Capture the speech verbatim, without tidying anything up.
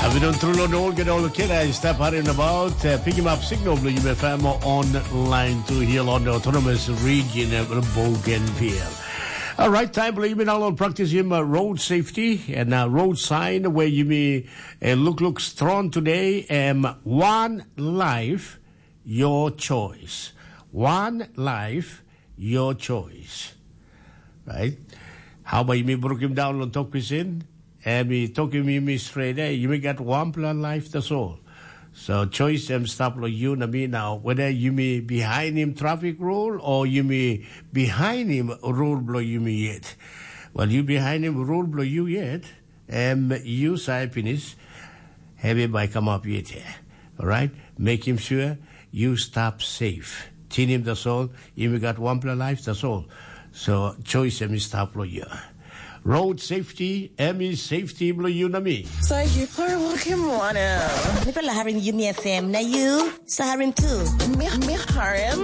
Vi don't through no get all the kid I step out in about uh, pick him up signal blue you fam online to here on the autonomous region of Bougainville. All right, time believe me now on practice him uh, road safety and uh, road sign where you may uh, look look strong today. Um, one life, your choice. One life, your choice. Right? How about you may broke him down on talk with in? And we talking me me straight there. You may get one plan life, that's all. So choice them stop like you and me now. Whether you may behind him traffic rule or you may behind him rule blow you me yet. Well, you behind him rule blow you yet. And you side finish. Have it by come up yet here. All right. Make him sure you stop safe. Tell him that's all. You may got one plan life, that's all. So choice them stop like you. Road safety, Emmy safety, blue you na me. Sa Yipar, welcome one. May pala harin yun ni F M na you, sa harin too. May, may harin?